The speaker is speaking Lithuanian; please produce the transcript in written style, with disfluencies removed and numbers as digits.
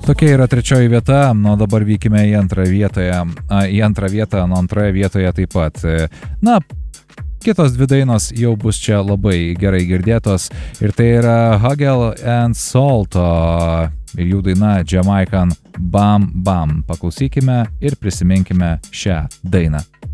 Tokia yra trečioji vieta, nu dabar vykime į antrą vietą, nu antroje vietoje taip pat. Na, kitos dvi dainos jau bus čia labai gerai girdėtos ir tai yra Hugel and Salto ir jų daina Jamaican Bam Bam. Paklausykime ir prisiminkime šią dainą.